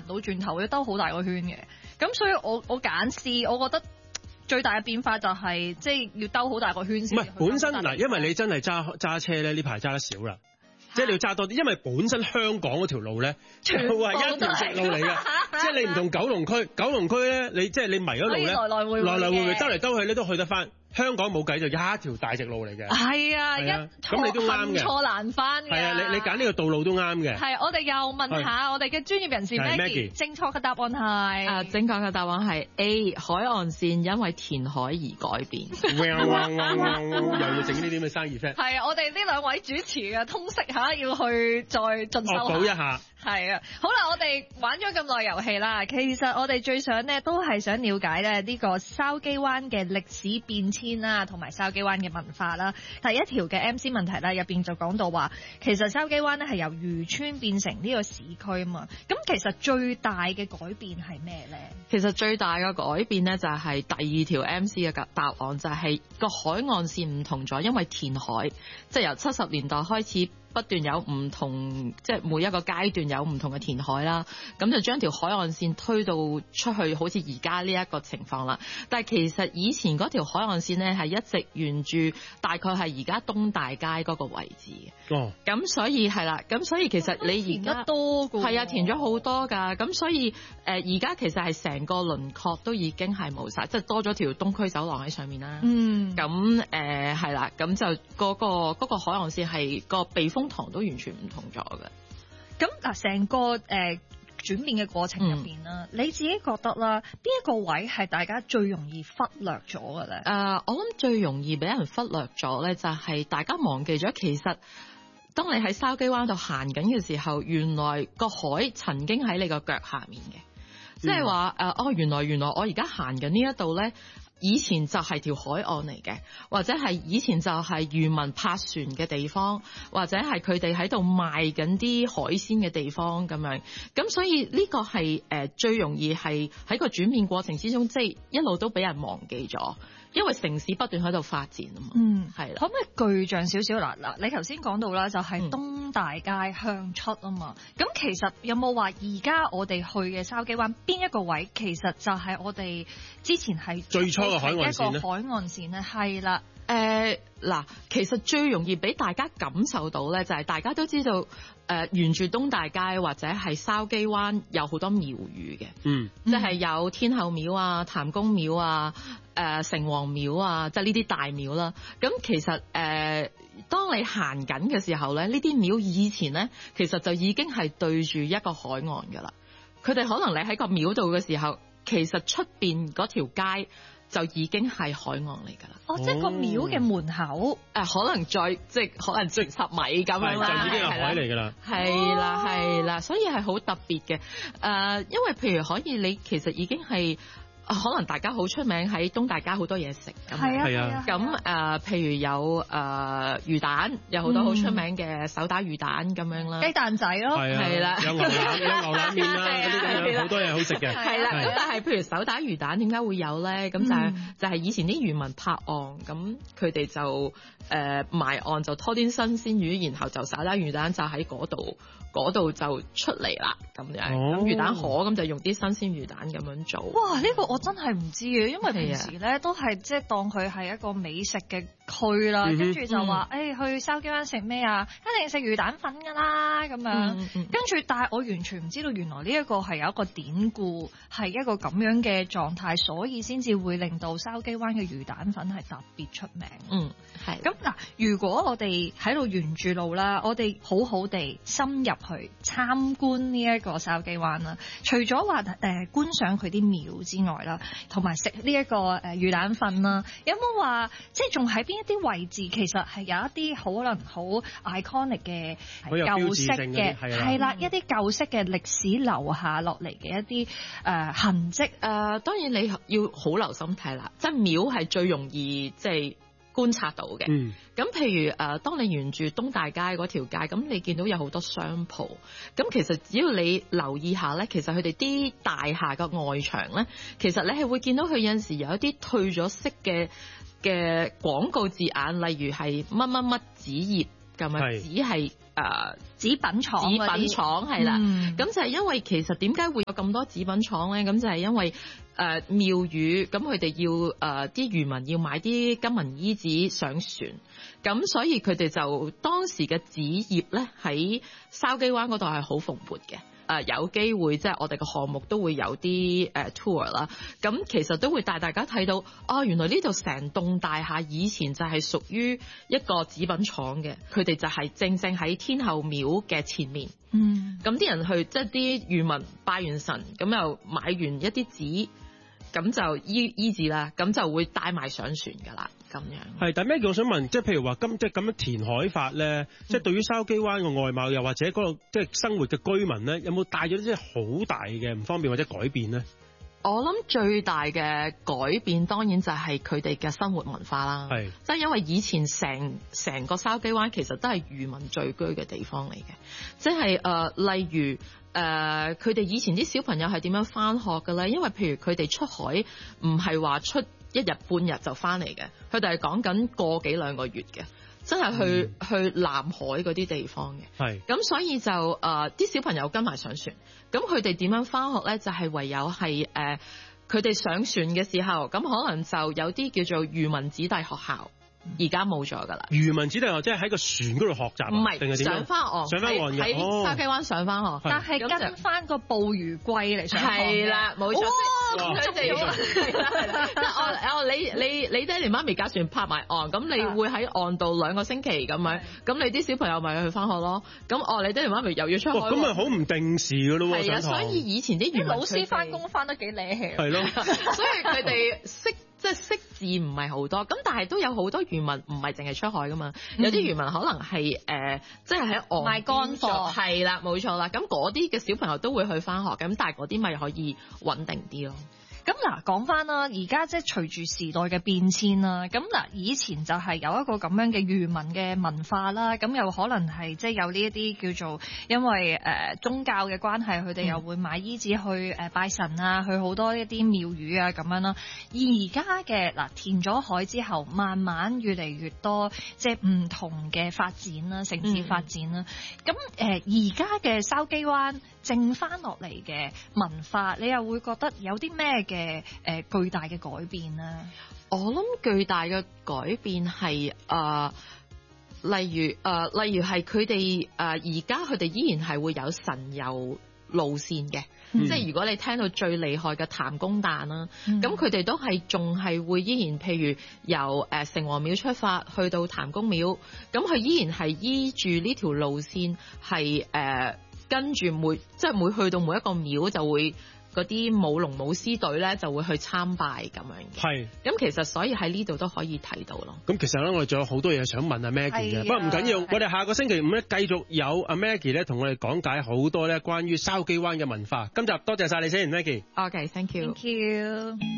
行到轉頭，要兜好大個圈嘅。咁所以我揀 C， 我覺得最大嘅變化就係即係要兜好大個圈先。 唔係本身嗱，因為你真係揸車咧，呢排揸得少啦。即係你要揸多啲，因為本身香港嗰條路咧，就係一條直路嚟嘅。即係你唔同九龍區咧，你即係你迷咗路咧，來回兜嚟兜去咧都去得翻。香港冇計就一條大直路嚟嘅。係啊，咁你都啱嘅。錯難翻嘅。係啊，你揀呢個道路都啱嘅。係，我哋又問下我哋嘅專業人士 Maggie， 正確嘅答案係正確嘅答案係 A， 海岸線因為填海而改變。 又要整呢啲咁嘅生意 friend。 係啊，我哋呢兩位主持嘅通識下要去再進修補一下。 係啊，好啦，我哋玩咗咁耐遊戲啦，其實我哋最想呢都係想了解咧呢個筲箕灣嘅歷史變遷啦，同埋筲箕灣嘅文化啦。第一條嘅 MC 問題咧，入邊就講到話，其實筲箕灣咧係由漁村變成呢個市區啊嘛。咁其實最大嘅改變係咩咧？ 其實最大嘅改變咧就係第二條 MC 嘅答案，就係個海岸線唔同咗，因為填海，即係由70年代開始。不斷有唔同，即係每一個階段有唔同嘅填海啦，咁就將條海岸線推到出去，好似而家呢一個情況啦。但係其實以前嗰條海岸線呢，係一直沿住大概係而家東大街嗰個位置嘅。哦，咁所以係啦，咁所以其實你而家多嘅，係啊，填咗好多㗎。咁所以而家其實係成個輪廓都已經係冇晒，即係多咗條東區走廊喺上面啦。嗯，咁係啦，咁就嗰個海岸線係個避風塘都完全唔同咗嘅。 咁嗱，成個轉變嘅過程入邊啦，你自己覺得啦，邊一個位係大家最容易忽略咗嘅咧？ 我諗最容易俾人忽略咗咧，就係大家忘記咗，其實當你喺筲箕灣度行緊嘅時候，原來個海曾經喺你個腳下面嘅，即係話原來我而家行緊呢一度咧。以前就係條海岸嚟嘅，或者係以前就係漁民泊船嘅地方，或者係佢哋喺度賣緊啲海鮮嘅地方咁樣。咁所以呢個係最容易係喺個轉變過程之中，即係一路都俾人忘記咗，因為城市不斷喺度發展啊嘛。嗯，係啦。可唔可以具象少少？嗱，你頭先講到啦，就係東大街向出啊嘛。咁其實有冇話而家我哋去嘅筲箕灣邊一個位，其實就係我哋之前係最初嘅海岸線咧？一個海岸線咧，係啦。嗱，其實最容易俾大家感受到咧，就係大家都知道，沿住東大街或者係筲箕灣有好多廟宇嘅，即係有天后廟啊、譚公廟啊、城隍廟啊，即係呢啲大廟啦。咁其實當你行緊嘅時候咧，呢啲廟以前咧，其實就已經係對住一個海岸噶啦。佢哋可能你喺個廟度嘅時候，其實出邊嗰條街就已經係海岸嚟㗎啦。哦，即係個廟嘅門口，可能再即係可能10米咁樣啦， 就已經係海嚟㗎啦。 係啦，係啦，所以係好特別嘅。因為譬如可以，你其實已經係。可能大家好出名喺東大街好多嘢食，係啊，咁譬如有魚蛋，有好多好出名嘅手打魚蛋咁樣啦，雞蛋仔咯，係啦，有牛腩麵啦，嗰啲咁樣好多嘢好食嘅，係啦。咁但係譬如手打魚蛋點解會有咧？咁就係以前啲漁民泊岸，咁佢哋就埋岸就拖啲新鮮魚，然後就手打魚蛋就喺嗰度就出嚟啦，咁樣。咁魚蛋河咁就用啲新鮮魚蛋咁樣做。哇！呢個我真係唔知嘅，因為平時咧都係即係當佢係一個美食嘅區啦，跟住就話去筲箕灣食咩啊？一定食魚蛋粉㗎啦咁樣。跟住但係我完全唔知道原來呢一個係有一個典故，係一個咁樣嘅狀態，所以先至會令到筲箕灣嘅魚蛋粉係特別出名。係。咁嗱，如果我哋喺度沿住路啦，我哋好好地深入去參觀呢一個筲箕灣啦，除咗話觀賞佢啲廟之外啦，同埋食呢一個魚蛋粉啦，有冇話即係仲喺邊一啲位置其實係有一啲可能好 iconic 嘅舊式嘅係啦，一啲舊式嘅歷史留下落嚟嘅一啲痕跡。當然你要好留心睇啦，即係廟係最容易即係觀察到嘅。咁譬如當你沿住東大街嗰條街，咁你見到有好多商鋪，咁其實只要你留意下咧，其實佢哋啲大廈嘅外牆咧，其實你係會見到佢有陣時有一啲退咗色嘅廣告字眼，例如係乜乜乜紙業咁啊，只係紙品廠係啦。咁就係因為其實點解會有咁多紙品廠咧？咁就係因為廟宇咁佢哋要啲漁民要買啲金銀衣紙上船，咁所以佢哋就當時嘅紙業咧喺筲箕灣嗰度係好蓬勃嘅。有機會即係我哋嘅項目都會有啲tour 啦，咁其實都會帶大家睇到原來呢度成棟大廈以前就係屬於一個紙品廠嘅，佢哋就係正正喺天后廟嘅前面。咁啲人去即係啲漁民拜完神，咁又買完一啲紙，咁就衣紙啦，咁就會帶埋上船㗎啦。咁樣係，但係咩？我想問，即係譬如話即係咁樣填海法咧，即係對於筲箕灣嘅外貌，又或者嗰個即係生活嘅居民咧，有冇帶咗啲好大嘅唔方便或者改變咧？ 我諗最大嘅改變當然就係佢哋嘅生活文化啦。係，即係因為以前成個筲箕灣其實都係漁民聚居嘅地方嚟嘅，即係例如佢哋以前啲小朋友係點樣返學嘅咧？因為譬如佢哋出海唔係話出一日半日就翻嚟嘅，佢哋係講緊個幾兩個月嘅，真係去南海嗰啲地方嘅。係，咁所以就啲小朋友跟埋上船，咁佢哋點樣翻學咧？就係唯有係佢哋上船嘅時候，咁可能就有啲叫做漁民子弟學校。而家冇咗㗎啦！漁民子弟即係喺個船嗰度學習， 唔係定係點？ 上翻岸， 上翻岸嘅。 喺筲箕灣上翻學， 但係跟翻個捕魚季嚟上學。 係啦，冇錯。 咁佢哋係啦，即係你爹哋媽咪架船泊埋岸，咁你會喺岸度2個星期咁樣，咁你啲小朋友咪去翻學咯。咁你爹哋媽咪又要出海。 咁咪好唔定時㗎咯喎！ 係啊，所以以前啲老師翻工翻得幾叻氣。 係咯， 所以佢哋識字唔係好多，咁但係都有好多漁民唔係淨係出海噶嘛，有啲漁民可能係即係喺岸賣乾貨， 係啦，冇錯啦，咁嗰啲嘅小朋友都會去翻學，咁但係嗰啲咪可以穩定啲咯。 咁嗱，講翻啦，而家即係隨住時代嘅變遷啦，咁嗱，以前就係有一個咁樣嘅漁民嘅文化啦，咁又可能係即係有呢一啲叫做因為宗教嘅關係，佢哋又會買衣紙去拜神啊，去好多一啲廟宇啊咁樣啦。而家嘅嗱填咗海之後，慢慢越嚟越多即係唔同嘅發展啦，城市發展啦。咁而家嘅筲箕灣剩翻落嚟嘅文化，你又會覺得有啲咩嘅巨大嘅改變咧？ 我諗巨大嘅改變係例如係佢哋而家佢哋依然係會有神遊路線嘅，即係如果你聽到最厲害嘅譚公誕啦，咁佢哋都係仲係會依然，譬如由城隍廟出發去到譚公廟，咁佢依然係依住呢條路線係跟住每去到每一個廟就會嗰啲舞龍舞獅隊咧就會去參拜咁樣嘅。係。咁其實所以喺呢度都可以睇到咯。 咁其實咧，我哋仲有好多嘢想問阿 Maggie 嘅，不過唔緊要，我哋下個星期五咧繼續有阿 Maggie 咧同我哋講解好多咧關於筲箕灣嘅文化。今集多謝晒你先 ，Maggie。 OK，thank you。 Thank you。